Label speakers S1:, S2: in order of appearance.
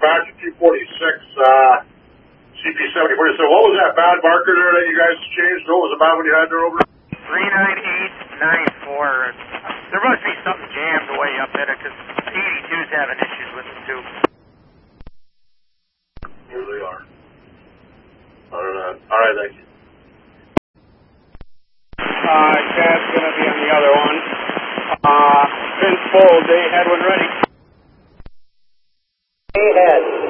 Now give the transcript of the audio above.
S1: Apache 246, CP7047. What was that bad marker there that you guys changed? What was the bad one you had there over?
S2: 39894. There must be something jammed way up in it because 82's having issues with it too.
S1: Here they are. Alright, thank you.
S3: Chad's going to be on the other one. Pin's full, day head when ready.
S4: Day head.